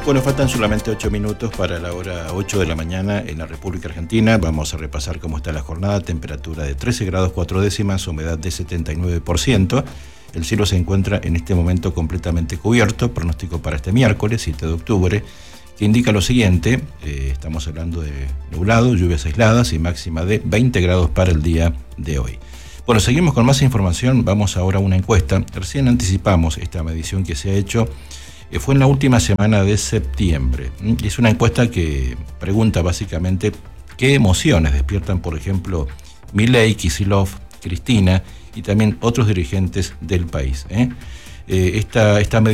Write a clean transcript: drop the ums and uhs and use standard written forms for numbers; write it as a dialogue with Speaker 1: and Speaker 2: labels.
Speaker 1: Bueno, faltan solamente 8 minutos para la hora 8 de la mañana en la República Argentina. Vamos a repasar cómo está la jornada. Temperatura de 13 grados 4 décimas, humedad de 79%. El cielo se encuentra en este momento completamente cubierto. Pronóstico para este miércoles, 7 de octubre, que indica lo siguiente. Estamos hablando de nublado, lluvias aisladas y máxima de 20 grados para el día de hoy. Bueno, seguimos con más información. Vamos ahora a una encuesta. Recién anticipamos esta medición que se ha hecho. Fue en la última semana de septiembre. Es una encuesta que pregunta básicamente qué emociones despiertan, por ejemplo, Milei, Kicillof, Cristina y también otros dirigentes del país. Esta medida